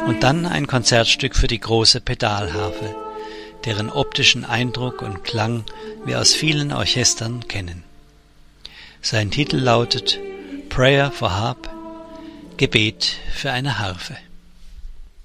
Und dann ein Konzertstück für die große Pedalharfe, deren optischen Eindruck und Klang wir aus vielen Orchestern kennen. Sein Titel lautet Prayer for Harp, Gebet für eine Harfe.